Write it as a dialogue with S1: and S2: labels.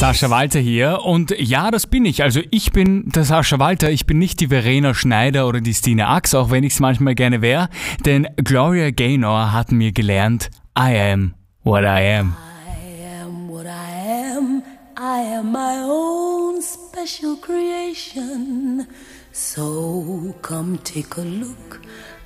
S1: Sascha Walter hier und ja, das bin ich. Also ich bin der Sascha Walter, ich bin nicht die Verena Schneider oder die Stine Ax, auch wenn ich es manchmal gerne wäre, denn Gloria Gaynor hat mir gelernt, I am what I am.
S2: I am what I am. I am my own special creation. So come take a look